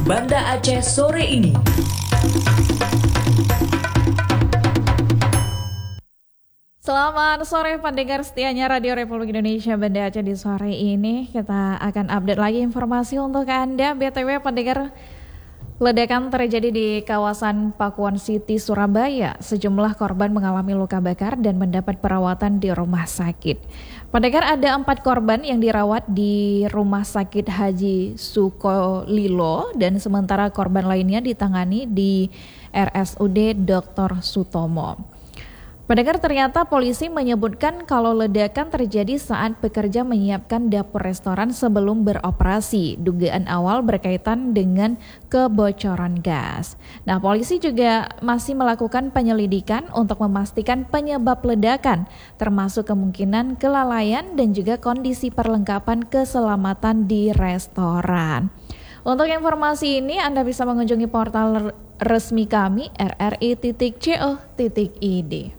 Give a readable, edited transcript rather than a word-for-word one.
Banda Aceh sore ini. Selamat sore pendengar setianya Radio Republik Indonesia Banda Aceh. Di sore ini kita akan update lagi informasi untuk Anda. BTW pendengar, ledakan terjadi di kawasan Pakuan City, Surabaya. Sejumlah korban mengalami luka bakar dan mendapat perawatan di rumah sakit. Pendengar, ada 4 korban yang dirawat di Rumah Sakit Haji Sukolilo dan sementara korban lainnya ditangani di RSUD Dr. Sutomo. Pendengar, ternyata polisi menyebutkan kalau ledakan terjadi saat pekerja menyiapkan dapur restoran sebelum beroperasi. Dugaan awal berkaitan dengan kebocoran gas. Nah, polisi juga masih melakukan penyelidikan untuk memastikan penyebab ledakan, termasuk kemungkinan kelalaian dan juga kondisi perlengkapan keselamatan di restoran. Untuk informasi ini Anda bisa mengunjungi portal resmi kami rri.co.id.